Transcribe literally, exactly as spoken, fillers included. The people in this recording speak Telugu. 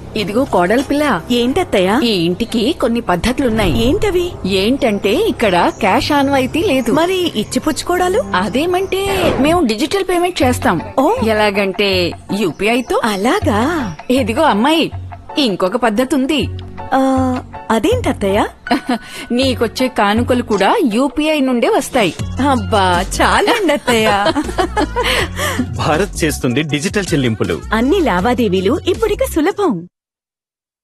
ఇదిగో కోడలి పిల్ల, ఏంటత్తయ్యా? ఈ ఇంటికి కొన్ని పద్ధతులున్నాయి. ఏంటవి? ఏంటంటే ఇక్కడ క్యాష్ ఆన్వాయితీ లేదు. మరి ఇచ్చిపుచ్చుకోడాలు? అదేమంటే మేము డిజిటల్ పేమెంట్ చేస్తాం. ఓ. ఎలాగంటే యూపీఐతో. అలాగా? ఇదిగో అమ్మాయి, ఇంకొక పద్ధతి ఉంది. ఆ, అదేంటత్తయ్యా? నీకొచ్చే కానుకలు కూడా యూపీఐ నుండే వస్తాయి. అబ్బా చాలండి అత్తయ్యా. భారత్ చేస్తుంది డిజిటల్ చెల్లింపులు. అన్ని లావాదేవీలు ఇప్పుడిక సులభం.